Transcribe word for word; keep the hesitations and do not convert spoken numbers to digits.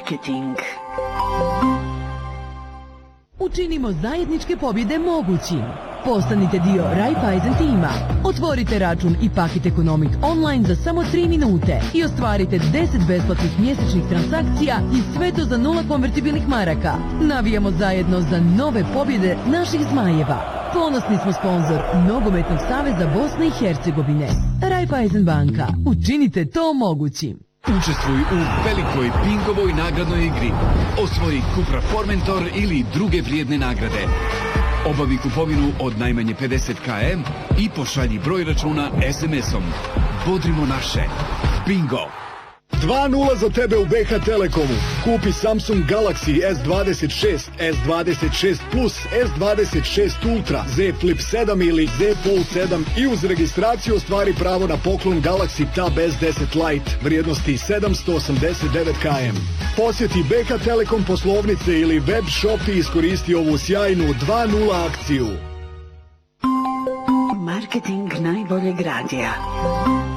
Marketing. Učinimo zajedničke pobjede mogućim. Postanite dio Raiffeisen tima. Otvorite račun i Paket Ekonomik online za samo tri minute i ostvarite deset besplatnih mjesečnih transakcija i sve to za nula konvertibilnih maraka. Navijamo zajedno za nove pobjede naših zmajeva. Ponosni smo sponzor Nogometnog saveza Bosne i Hercegovine. Raiffeisen banka. Učinite to mogućim. Učestvuj u velikoj bingovoj nagradnoj igri. Osvoji Cupra Formentor ili druge vrijedne nagrade. Obavi kupovinu od najmanje pedeset kilometara i pošalji broj računa es em esom. Bodrimo naše. Bingo! dva nula za tebe u be ha Telekomu. Kupi Samsung Galaxy es dvadeset šest, es dvadeset šest plus, es dvadeset šest Ultra, Z Flip sedam ili Z Fold sedam i uz registraciju ostvari pravo na poklon Galaxy Tab es deset Lite vrijednosti sedamsto osamdeset devet kilometara. Posjeti be ha Telekom poslovnice ili web shop i iskoristi ovu sjajnu dva nula akciju. Marketing najboljeg radija.